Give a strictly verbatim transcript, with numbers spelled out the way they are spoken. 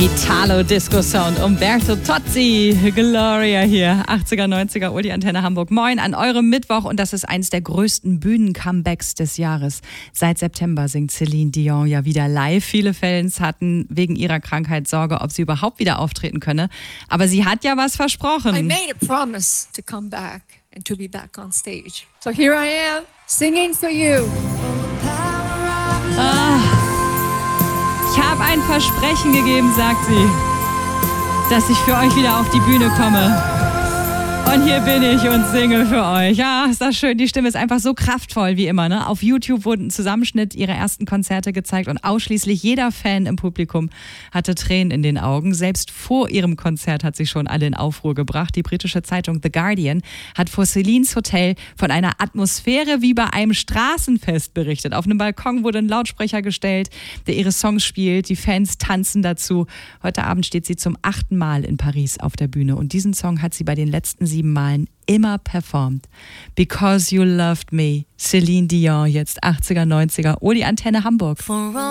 Italo-Disco-Sound, Umberto Tozzi, Gloria hier, achtziger, neunziger, Uhr, die Antenne Hamburg. Moin an eurem Mittwoch und das ist eins der größten Bühnen-Comebacks des Jahres. Seit September singt Celine Dion ja wieder live. Viele Fans hatten wegen ihrer Krankheit Sorge, ob sie überhaupt wieder auftreten könne. Aber sie hat ja was versprochen. I made a promise to come back and to be back on stage. So here I am, singing for you. Ah. Ich habe ein Versprechen gegeben, sagt sie, dass ich für euch wieder auf die Bühne komme. Und hier bin ich und singe für euch. Ja, ist das schön. Die Stimme ist einfach so kraftvoll wie immer. Ne? Auf YouTube wurde ein Zusammenschnitt ihrer ersten Konzerte gezeigt und ausschließlich jeder Fan im Publikum hatte Tränen in den Augen. Selbst vor ihrem Konzert hat sie schon alle in Aufruhr gebracht. Die britische Zeitung The Guardian hat vor Celines Hotel von einer Atmosphäre wie bei einem Straßenfest berichtet. Auf einem Balkon wurde ein Lautsprecher gestellt, der ihre Songs spielt. Die Fans tanzen dazu. Heute Abend steht sie zum achten Mal in Paris auf der Bühne. Und diesen Song hat sie bei den letzten sieben Malen immer performt. Because You Loved Me. Celine Dion, jetzt achtziger, neunziger. Oh, die Antenne Hamburg.